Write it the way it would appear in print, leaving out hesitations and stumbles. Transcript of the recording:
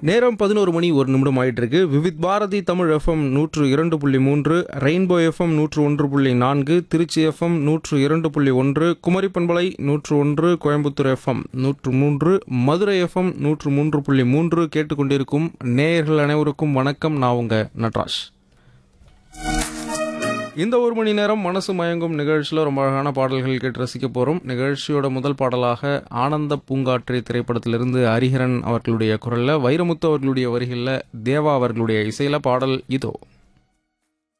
நேரம் 11 மணி 1 நிமிடம் ஆயிட்டு இருக்கு. Vividh Bharathi Tamil FM 102.3, rainbow FM 101.4, Trichy FM 102.1, Kumari பண்பலை 101, கோயம்புத்தூர் எஃப்எம் 103, மதுரை எஃப்எம் 103.3 கேட்டுக்கொண்டிருக்கும் நேயர்கள் அனைவருக்கும் வணக்கம். நான் உங்க நட்ராஜ். இந்த ஒரு மணி நேரம் மனசு மயங்கும் நிகழ்ச்சியில் ரொம்ப அழகான பாடல்கள் கேட்டு ரசிக்க போகிறோம். நிகழ்ச்சியோட முதல் பாடலாக ஆனந்த பூங்காற்றை திரைப்படத்திலிருந்து ஹரிஹரன் அவர்களுடைய குரலில், வைரமுத்து அவர்களுடைய வரிகளில், தேவா அவர்களுடைய இசையில் பாடல் இதோ.